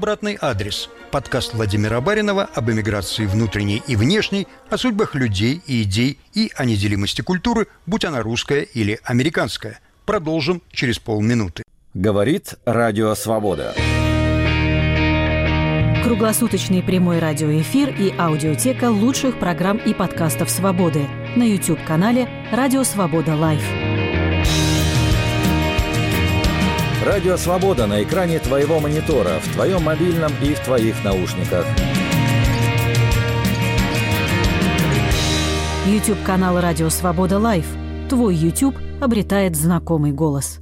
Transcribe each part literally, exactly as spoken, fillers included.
обратный адрес. Подкаст Владимира Баринова об эмиграции внутренней и внешней, о судьбах людей и идей и о неделимости культуры, будь она русская или американская. Продолжим через полминуты. Говорит Радио Свобода. Круглосуточный прямой радиоэфир и аудиотека лучших программ и подкастов «Свободы» на YouTube-канале «Радио Свобода Лайв». Радио Свобода на экране твоего монитора, в твоем мобильном и в твоих наушниках. YouTube-канал «Радио Свобода Лайв». Твой YouTube обретает знакомый голос.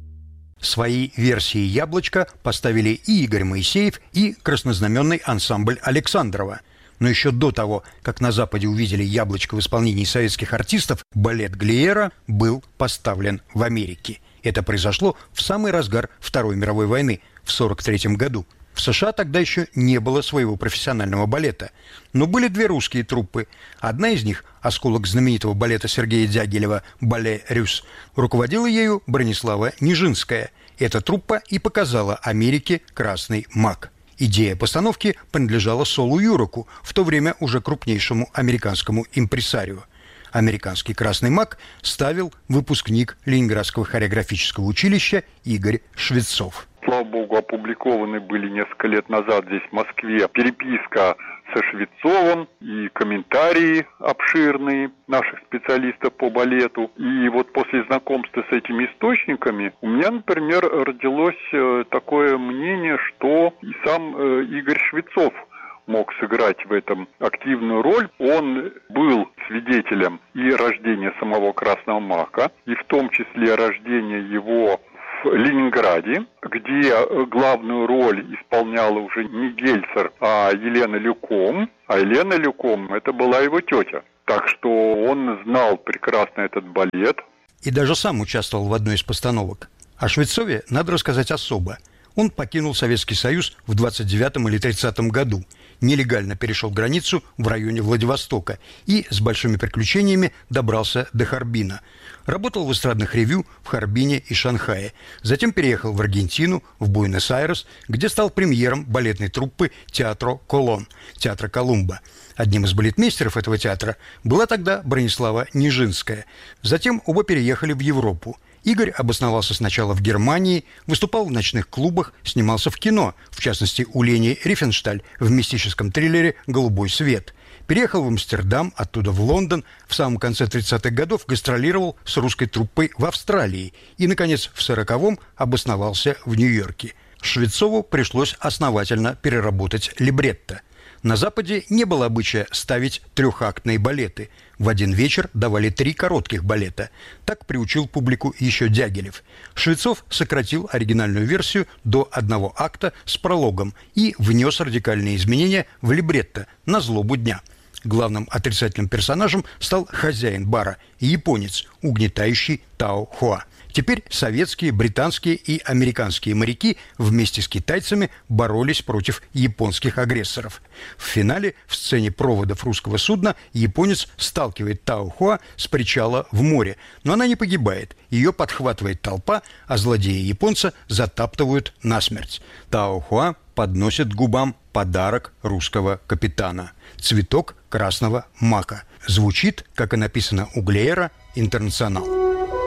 Свои версии «Яблочка» поставили и Игорь Моисеев, и краснознаменный ансамбль Александрова. Но еще до того, как на Западе увидели «Яблочко» в исполнении советских артистов, балет Глиера был поставлен в Америке. Это произошло в самый разгар Второй мировой войны в сорок третьем году. В США тогда еще не было своего профессионального балета. Но были две русские труппы. Одна из них, осколок знаменитого балета Сергея Дягилева «Бале Рюс», руководила ею Бронислава Нижинская. Эта труппа и показала Америке «Красный мак». Идея постановки принадлежала Солу Юроку, в то время уже крупнейшему американскому импресарио. Американский «Красный мак» ставил выпускник Ленинградского хореографического училища Игорь Швецов. Слава богу, опубликованы были несколько лет назад здесь, в Москве, переписка со Швецовым и комментарии обширные наших специалистов по балету. И вот после знакомства с этими источниками у меня, например, родилось такое мнение, что и сам Игорь Швецов мог сыграть в этом активную роль. Он был свидетелем и рождения самого Красного мака, и в том числе рождения его в Ленинграде, где главную роль исполняла уже не Гельцер, а Елена Люком. А Елена Люком – это была его тетя. Так что он знал прекрасно этот балет. И даже сам участвовал в одной из постановок. О Швецове надо рассказать особо. Он покинул Советский Союз в двадцать девятом или тридцатом году, нелегально перешел границу в районе Владивостока и с большими приключениями добрался до Харбина. Работал в эстрадных ревю в Харбине и Шанхае. Затем переехал в Аргентину, в Буэнос-Айрес, где стал премьером балетной труппы «Театро Колон», театра Колумба. Одним из балетмейстеров этого театра была тогда Бронислава Нижинская. Затем оба переехали в Европу. Игорь обосновался сначала в Германии, выступал в ночных клубах, снимался в кино, в частности, у Лени Рифеншталь в мистическом триллере «Голубой свет». Переехал в Амстердам, оттуда в Лондон, в самом конце тридцатых годов гастролировал с русской труппой в Австралии и, наконец, в сороковом обосновался в Нью-Йорке. Швецову пришлось основательно переработать либретто. На Западе не было обычая ставить трехактные балеты. В один вечер давали три коротких балета. Так приучил публику еще Дягилев. Швецов сократил оригинальную версию до одного акта с прологом и внес радикальные изменения в либретто на злобу дня. Главным отрицательным персонажем стал хозяин бара, японец, угнетающий Тао Хуа. Теперь советские, британские и американские моряки вместе с китайцами боролись против японских агрессоров. В финале в сцене проводов русского судна японец сталкивает Тао Хуа с причала в море, но она не погибает. Ее подхватывает толпа, а злодеи японца затаптывают насмерть. Тао Хуа подносит к губам подарок русского капитана – цветок красного мака. Звучит, как и написано у Глиера, «Интернационал».